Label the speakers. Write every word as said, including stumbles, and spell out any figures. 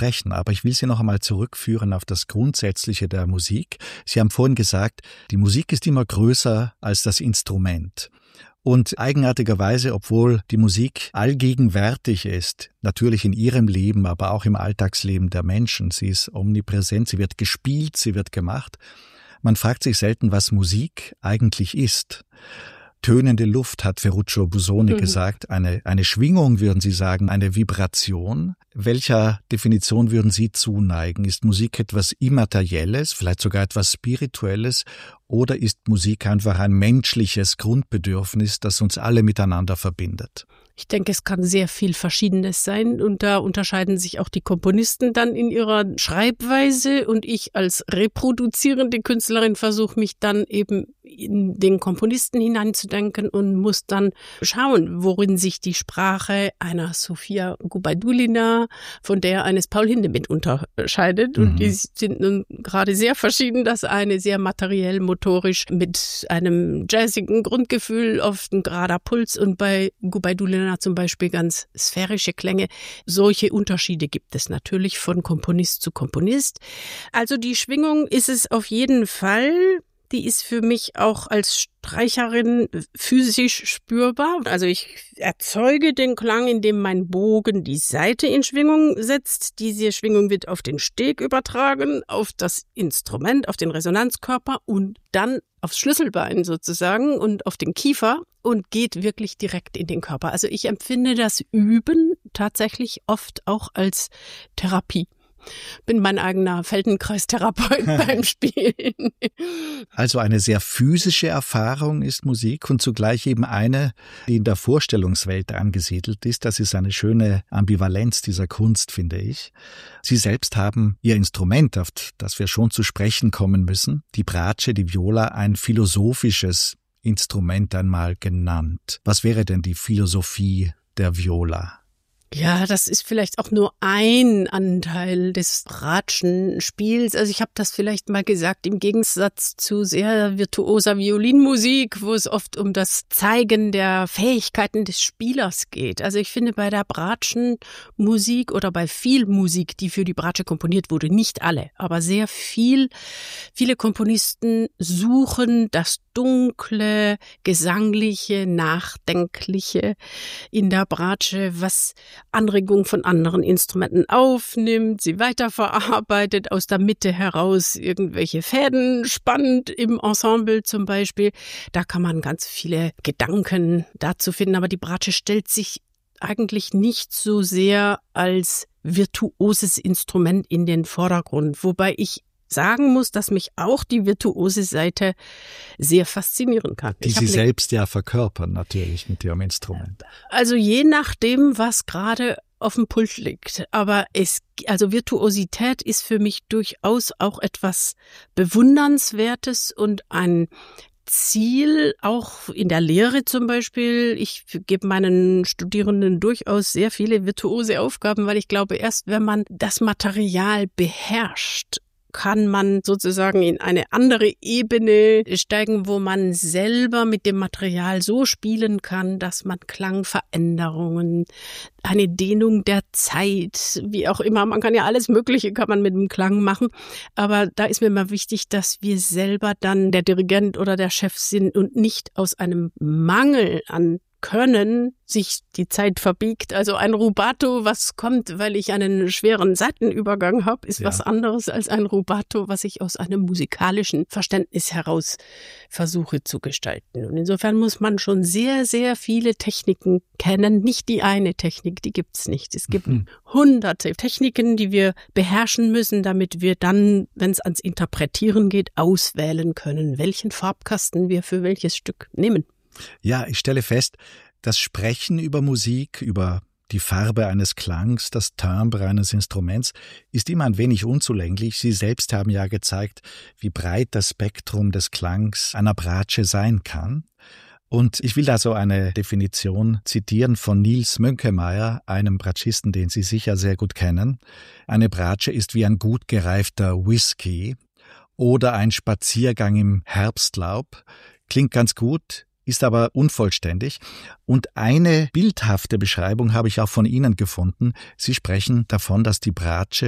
Speaker 1: sprechen. Aber ich will Sie noch einmal zurückführen auf das Grundsätzliche der Musik. Sie haben vorhin gesagt, die Musik ist immer größer als das Instrument. Und eigenartigerweise, obwohl die Musik allgegenwärtig ist, natürlich in ihrem Leben, aber auch im Alltagsleben der Menschen, sie ist omnipräsent, sie wird gespielt, sie wird gemacht. Man fragt sich selten, was Musik eigentlich ist. Tönende Luft, hat Ferruccio Busoni mhm. gesagt. Eine, eine Schwingung, würden Sie sagen, eine Vibration. Welcher Definition würden Sie zuneigen? Ist Musik etwas Immaterielles, vielleicht sogar etwas Spirituelles? Oder ist Musik einfach ein menschliches Grundbedürfnis, das uns alle miteinander verbindet?
Speaker 2: Ich denke, es kann sehr viel Verschiedenes sein und da unterscheiden sich auch die Komponisten dann in ihrer Schreibweise und ich als reproduzierende Künstlerin versuche mich dann eben in den Komponisten hineinzudenken und muss dann schauen, worin sich die Sprache einer Sofia Gubaidulina von der eines Paul Hindemith unterscheidet. Mhm. Und die sind nun gerade sehr verschieden. Das eine sehr materiell, motorisch mit einem jazzigen Grundgefühl, oft ein gerader Puls und bei Gubaidulina zum Beispiel ganz sphärische Klänge. Solche Unterschiede gibt es natürlich von Komponist zu Komponist. Also die Schwingung ist es auf jeden Fall. Die ist für mich auch als Streicherin physisch spürbar. Also ich erzeuge den Klang, indem mein Bogen die Saite in Schwingung setzt. Diese Schwingung wird auf den Steg übertragen, auf das Instrument, auf den Resonanzkörper und dann aufs Schlüsselbein sozusagen und auf den Kiefer und geht wirklich direkt in den Körper. Also ich empfinde das Üben tatsächlich oft auch als Therapie. Bin mein eigener Feldenkreistherapeut beim Spielen.
Speaker 1: Also eine sehr physische Erfahrung ist Musik und zugleich eben eine, die in der Vorstellungswelt angesiedelt ist. Das ist eine schöne Ambivalenz dieser Kunst, finde ich. Sie selbst haben Ihr Instrument, auf das wir schon zu sprechen kommen müssen, die Bratsche, die Viola, ein philosophisches Instrument einmal genannt. Was wäre denn die Philosophie der Viola?
Speaker 2: Ja, das ist vielleicht auch nur ein Anteil des Bratschenspiels. Also ich habe das vielleicht mal gesagt, im Gegensatz zu sehr virtuoser Violinmusik, wo es oft um das Zeigen der Fähigkeiten des Spielers geht. Also ich finde bei der Bratschenmusik oder bei viel Musik, die für die Bratsche komponiert wurde, nicht alle, aber sehr viel, viele Komponisten suchen das dunkle, gesangliche, nachdenkliche in der Bratsche, was Anregungen von anderen Instrumenten aufnimmt, sie weiterverarbeitet, aus der Mitte heraus irgendwelche Fäden spannt, im Ensemble zum Beispiel. Da kann man ganz viele Gedanken dazu finden, aber die Bratsche stellt sich eigentlich nicht so sehr als virtuoses Instrument in den Vordergrund, wobei ich sagen muss, dass mich auch die virtuose Seite sehr faszinieren kann.
Speaker 1: Die Sie selbst ja verkörpern natürlich mit Ihrem Instrument.
Speaker 2: Also je nachdem, was gerade auf dem Pult liegt. Aber es, also Virtuosität ist für mich durchaus auch etwas Bewundernswertes und ein Ziel, auch in der Lehre zum Beispiel. Ich gebe meinen Studierenden durchaus sehr viele virtuose Aufgaben, weil ich glaube, erst wenn man das Material beherrscht, kann man sozusagen in eine andere Ebene steigen, wo man selber mit dem Material so spielen kann, dass man Klangveränderungen, eine Dehnung der Zeit, wie auch immer, man kann ja alles Mögliche, kann man mit dem Klang machen, aber da ist mir immer wichtig, dass wir selber dann der Dirigent oder der Chef sind und nicht aus einem Mangel an Können sich die Zeit verbiegt. Also ein Rubato, was kommt, weil ich einen schweren Seitenübergang habe, ist ja was anderes als ein Rubato, was ich aus einem musikalischen Verständnis heraus versuche zu gestalten. Und insofern muss man schon sehr, sehr viele Techniken kennen. Nicht die eine Technik, die gibt's nicht. Es gibt mhm. hunderte Techniken, die wir beherrschen müssen, damit wir dann, wenn es ans Interpretieren geht, auswählen können, welchen Farbkasten wir für welches Stück nehmen.
Speaker 1: Ja, ich stelle fest, das Sprechen über Musik, über die Farbe eines Klangs, das Timbre eines Instruments ist immer ein wenig unzulänglich. Sie selbst haben ja gezeigt, wie breit das Spektrum des Klangs einer Bratsche sein kann. Und ich will da so eine Definition zitieren von Nils Mönkemeyer, einem Bratschisten, den Sie sicher sehr gut kennen. Eine Bratsche ist wie ein gut gereifter Whisky oder ein Spaziergang im Herbstlaub. Klingt ganz gut, ist aber unvollständig. Und eine bildhafte Beschreibung habe ich auch von Ihnen gefunden. Sie sprechen davon, dass die Bratsche